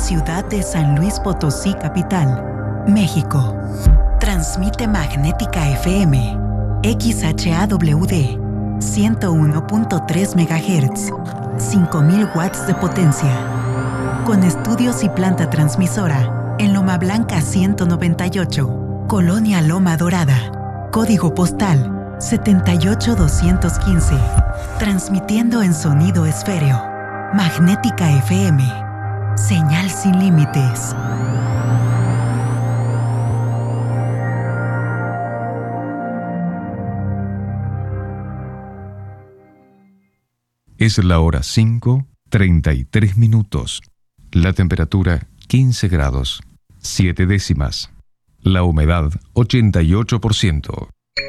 ciudad de San Luis Potosí, capital, México. Transmite Magnética FM, XHAWD, 101.3 MHz, 5000 watts de potencia. Con estudios y planta transmisora en Loma Blanca 198, Colonia Loma Dorada. Código postal 78215. Transmitiendo en sonido esféreo. Magnética FM. Señal sin límites. Es la hora 5:33. La temperatura 15 grados, 7 décimas. La humedad 88%.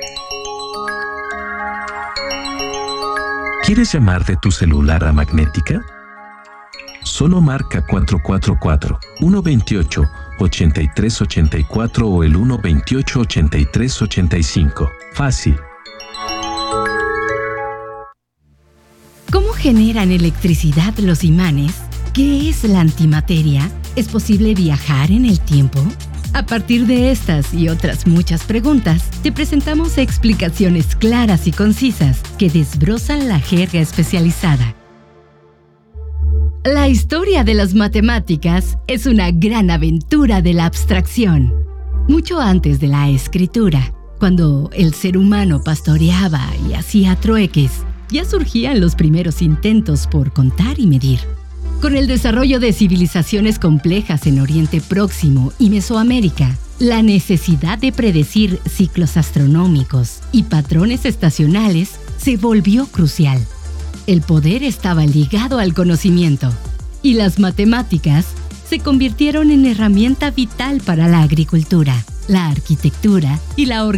¿Quieres llamar de tu celular a Magnética? Solo marca 444-128-8384 o el 128-8385. Fácil. ¿Cómo generan electricidad los imanes? ¿Qué es la antimateria? ¿Es posible viajar en el tiempo? A partir de estas y otras muchas preguntas, te presentamos explicaciones claras y concisas que desbrozan la jerga especializada. La historia de las matemáticas es una gran aventura de la abstracción. Mucho antes de la escritura, cuando el ser humano pastoreaba y hacía trueques, ya surgían los primeros intentos por contar y medir. Con el desarrollo de civilizaciones complejas en Oriente Próximo y Mesoamérica, la necesidad de predecir ciclos astronómicos y patrones estacionales se volvió crucial. El poder estaba ligado al conocimiento, y las matemáticas se convirtieron en herramienta vital para la agricultura, la arquitectura y la organización